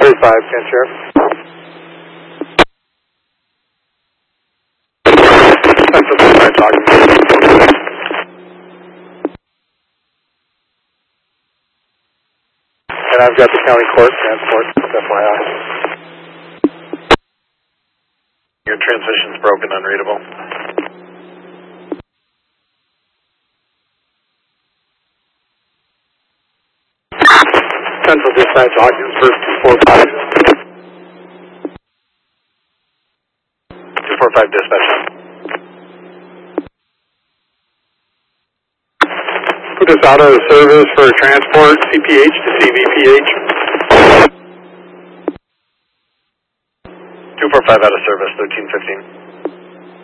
35, Ken Sheriff. Central 35 talking. And I've got the county court transport, FYI. Your transmission's broken, unreadable. Central Dispatch, Ogdensburg 245. 245 dispatch. Put us out of service for transport, CPH to CVPH. 245 out of service, 1315.